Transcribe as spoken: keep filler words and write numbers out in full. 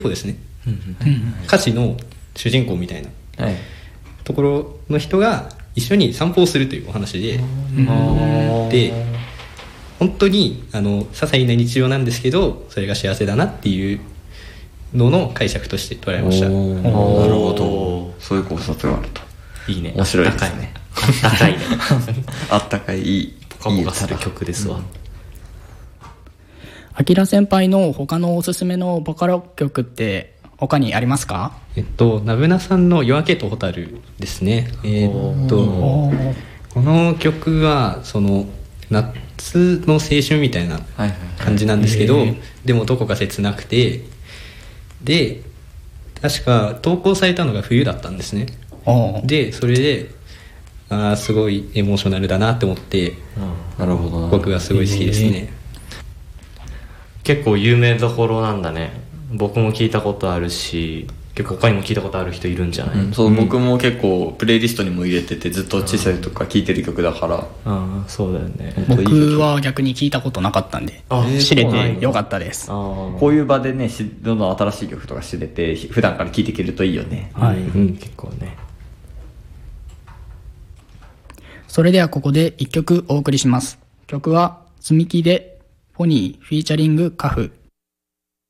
そうですね、歌詞の主人公みたいなところの人が一緒に散歩をするというお話で、で本当にあの些細な日常なんですけど、それが幸せだなっていうのの解釈として捉えました。 なるほど、そういう考察があるといいね。 面白いですね。 あったかいねあったかい、いいポカポカする曲ですわ。 あきら先輩の他のおすすめのボカロ曲って他にありますか？ えっとナブナさんの夜明けと蛍ですね。えー、っとこの曲はその夏の青春みたいな感じなんですけど、はいはいはい、でもどこか切なくて、で確か投稿されたのが冬だったんですね。でそれであすごいエモーショナルだなって思って、 なるほどな、 僕がすごい好きですね。 結構有名どころなんだね。僕も聞いたことあるし、結構他にも聞いたことある人いるんじゃない？うん、 そう、うん、僕も結構プレイリストにも入れてて、ずっと小さい時から聴いてる曲だから。ああ、そうだよね。 僕は逆に聞いたことなかったんで、知れてよかったです。あ、 こういう場でね、どんどん新しい曲とか知れて普段から聴いていけるといいよね。 はい、 うん、結構ね。 それではここでいっきょくお送りします。曲は積み木でポニーフィーチャリングカフ。